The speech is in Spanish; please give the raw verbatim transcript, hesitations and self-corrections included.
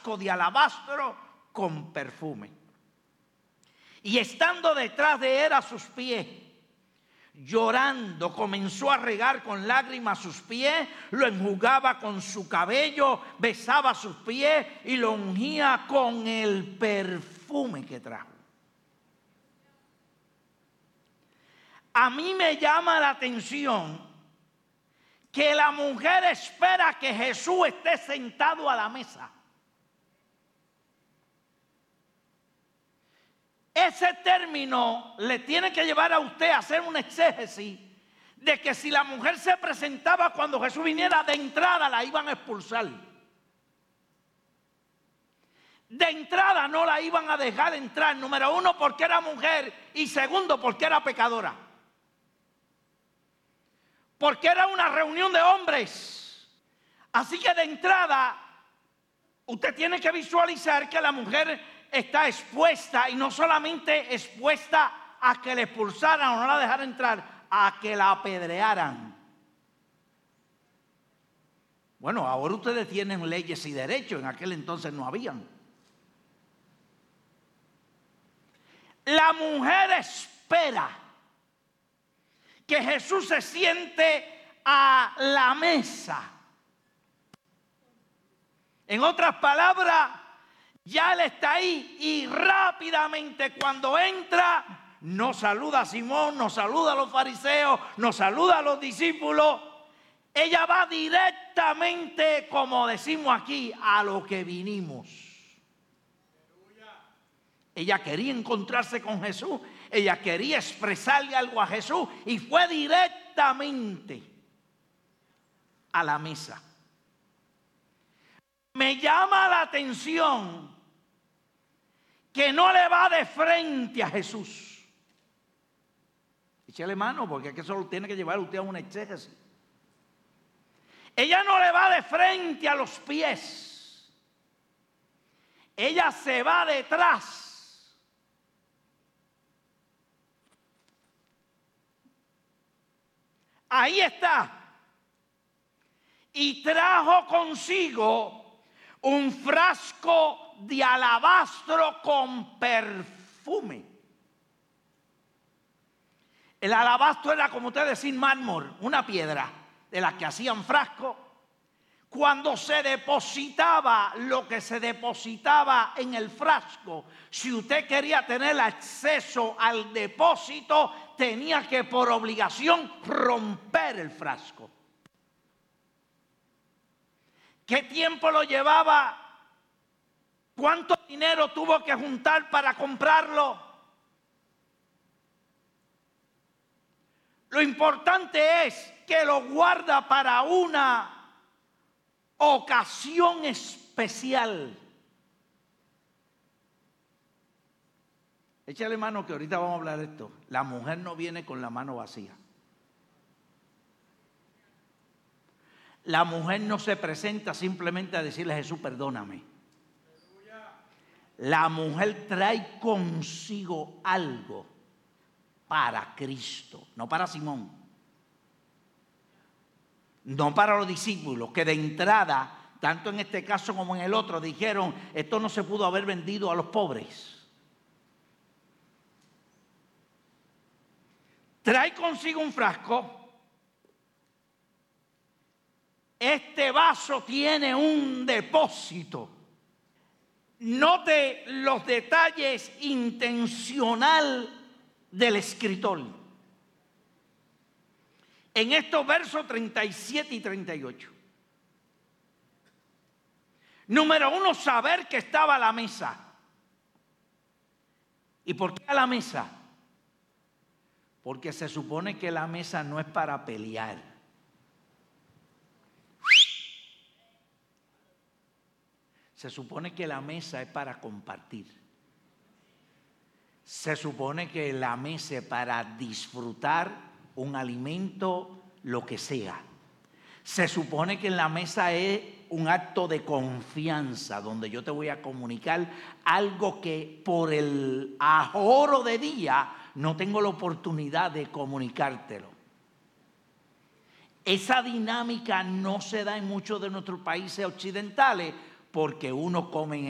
frasco de alabastro con perfume. Y estando detrás de él a sus pies, llorando, comenzó a regar con lágrimas sus pies, lo enjugaba con su cabello, besaba sus pies y lo ungía con el perfume que trajo. A mí me llama la atención que la mujer espera que Jesús esté sentado a la mesa. Ese término le tiene que llevar a usted a hacer un exégesis de que si la mujer se presentaba cuando Jesús viniera, de entrada la iban a expulsar. De entrada no la iban a dejar entrar, número uno porque era mujer y segundo porque era pecadora. Porque era una reunión de hombres. Así que de entrada usted tiene que visualizar que la mujer está expuesta, y no solamente expuesta a que le expulsaran o no la dejaran entrar, a que la apedrearan. Bueno, ahora ustedes tienen leyes y derechos, en aquel entonces no habían. La mujer espera que Jesús se siente a la mesa. En otras palabras, ya él está ahí y rápidamente cuando entra, no saluda a Simón, no saluda a los fariseos, no saluda a los discípulos. Ella va directamente, como decimos aquí, a lo que vinimos. Ella quería encontrarse con Jesús, ella quería expresarle algo a Jesús y fue directamente a la mesa. Me llama la atención que no le va de frente a Jesús. Échale mano, porque es que eso lo tiene que llevar usted a un exégesis. Ella no le va de frente a los pies. Ella se va detrás. Ahí está. Y trajo consigo un frasco de alabastro con perfume. El alabastro era, como ustedes decían, mármol, una piedra de la que hacían frasco. Cuando se depositaba lo que se depositaba en el frasco, si usted quería tener acceso al depósito, tenía que por obligación romper el frasco. ¿Qué tiempo lo llevaba? ¿Cuánto dinero tuvo que juntar para comprarlo? Lo importante es que lo guarda para una ocasión especial. Échale mano que ahorita vamos a hablar de esto. La mujer no viene con la mano vacía. La mujer no se presenta simplemente a decirle a Jesús, perdóname. La mujer trae consigo algo para Cristo, no para Simón, no para los discípulos, que de entrada, tanto en este caso como en el otro, dijeron, esto no se pudo haber vendido a los pobres. Trae consigo un frasco. Este vaso tiene un depósito. Note los detalles intencional del escritor. En estos versos treinta y siete y treinta y ocho. Número uno, saber que estaba a la mesa. ¿Y por qué a la mesa? Porque se supone que la mesa no es para pelear. Se supone que la mesa es para compartir. Se supone que la mesa es para disfrutar un alimento, lo que sea. Se supone que en la mesa es un acto de confianza, donde yo te voy a comunicar algo que por el ahorro de día no tengo la oportunidad de comunicártelo. Esa dinámica no se da en muchos de nuestros países occidentales, porque uno come en